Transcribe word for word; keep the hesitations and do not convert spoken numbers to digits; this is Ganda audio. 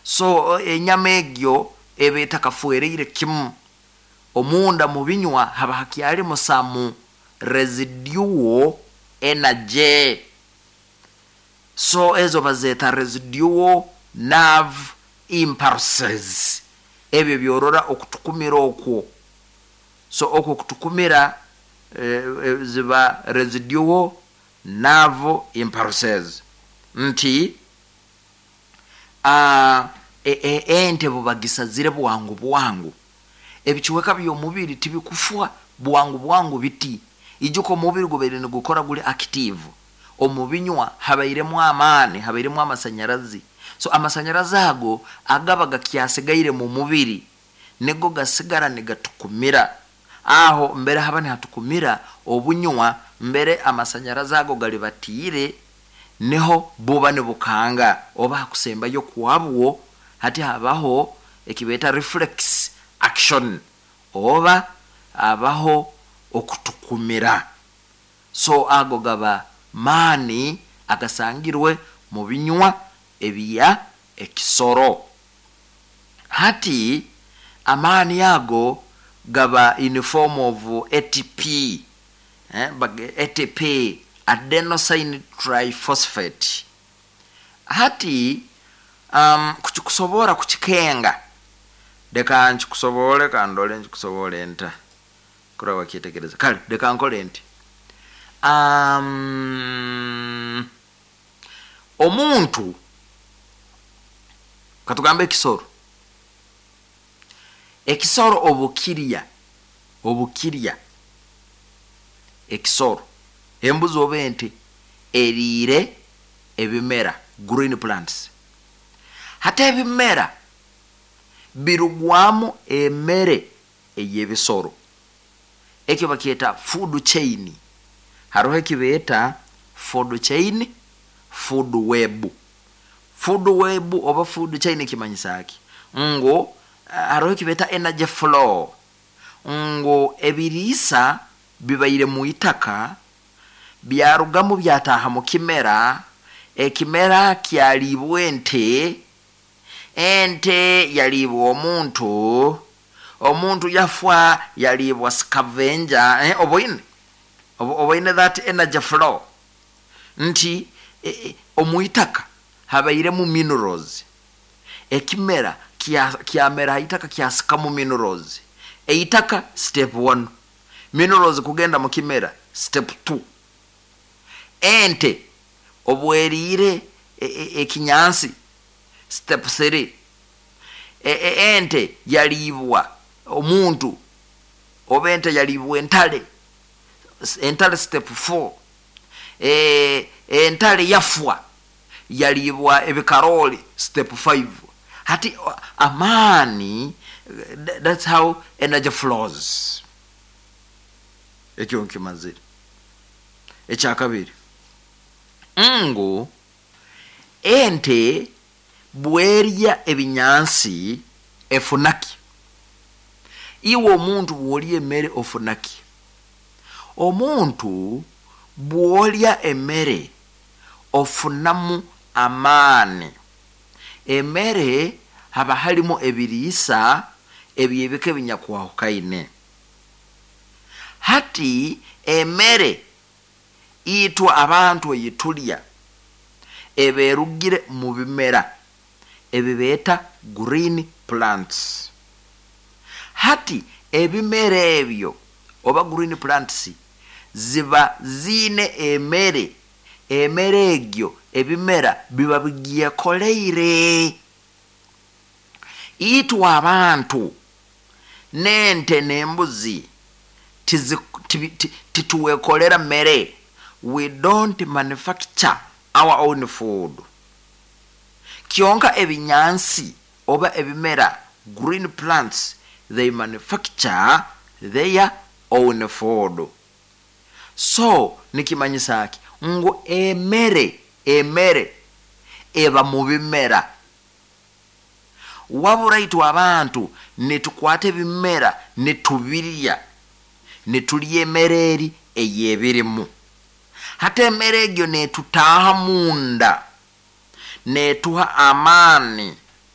so enyama egyo ebeta kafuerire kimu omunda mu binywa haba hakyali musamu residual energy. So ezo bazeta residual nerve impulses ebyo byorora okutukumira okwo. So okwo kutukumira e, e, ziba residual nerve impulses nti uh, e, e, ente bubagisa zire bwangu bwangu ebichiweka by'omubiri tibikufwa bwangu bwangu biti ijuko omubiri gubere ne gukora guli active omubinywa habairemu amaani habairemu amasanyarazi. So amasanyarazi ago agaba gakyasigaire mu mubiri nego gasigara ne gatukumira aho mbere habane hatukumira obunywa mbere amasanyarazi ago gali batire neho buba ne bukanga oba kusemba yo kwabwo hati habaho ekibeta reflex action oba abaho okutukumira. So ago gaba mani agasangirwe mu binywa ebiya ekisoro. Hati amani yago gaba in form of A T P eh A T P adenosine triphosphate. Hati um kuchikusobora kuchikenga deka nchikusobole kandole nchikusobole enta kura wakitekereza kale deka nkole enti um omuntu katugambe ekisoro ekisoro obukiriya obukiriya ekisoro embuzi obente erire ebimera green plants hata ebimera birugwamu emere eyebisoro ekyo bakieta food chain harohe kibeta food chain food web food web oba food chain kimanyisaki ngo harohe kibeta energy flow ngo ebirisa bibaire mu itaka byarugamu byataha mu kimera ekimera kyalibwe ente ente yalibwa omuntu omuntu yafwa yalibwa scavenger eh oboine oboine that energy flow nti eh, omuitaka habaire mu minerals ekimera kya kyamera itaka kyasika mu minerals eitaka step one minerals kugenda mu kimera step two ente obwerire ekinyansi e, e, step three e, e, ente yalibwa omuntu obente yalibwa entale entale step four e entale yafwa yalibwa ebikaroli step five. Hati amani that's how energy flows ekyo nkimazira. Ekyakabiri ngo ente bwerya ebinyansi efunaki iwo omuntu bwolya emere ofunaki omuntu bwolya emere ofunamu amani emere haba halimo ebirisa ebyebike binyakwahukaine. Hati emere itwa abantu yitulya eberugire mu bimera ebibeta green plants. Hati ebimera ebyo oba green plants ziba zine emere emere egyo ebimera biba bigiye koleire itwa abantu nente nembuzi tituwe kolera mere. We don't manufacture our own food. Kionka ebinyansi oba ebimera green plants they manufacture their own food. So nikimanyisaki ngo emere emere eba mu bimera wabura itwa abantu netukwate bimera netubirya netulye emereri eyebirimu hata emere egyo netutaha munda netuha amani